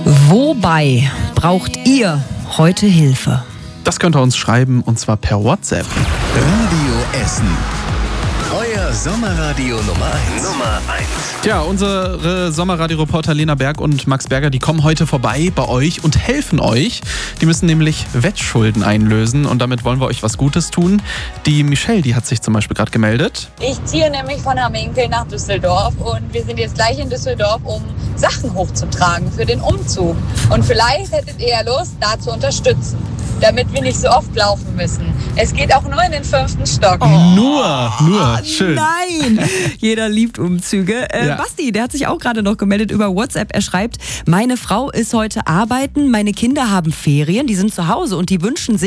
Wobei braucht ihr heute Hilfe? Das könnt ihr uns schreiben, und zwar per WhatsApp. Radio Essen. Euer Sommerradio Nummer 1. Tja, unsere Sommerradio-Reporter Lena Berg und Max Berger, die kommen heute vorbei bei euch und helfen euch. Die müssen nämlich Wettschulden einlösen und damit wollen wir euch was Gutes tun. Die Michelle, die hat sich zum Beispiel gerade gemeldet. Ich ziehe nämlich von Hamminkel nach Düsseldorf und wir sind jetzt gleich in Düsseldorf, um Sachen hochzutragen für den Umzug. Und vielleicht hättet ihr ja Lust, da zu unterstützen, damit wir nicht so oft laufen müssen. Es geht auch nur in den 5. Stock. Nur, schön. Nein, jeder liebt Umzüge. Ja. Basti, der hat sich auch gerade noch gemeldet über WhatsApp. Er schreibt, meine Frau ist heute arbeiten, meine Kinder haben Ferien, die sind zu Hause und die wünschen sich,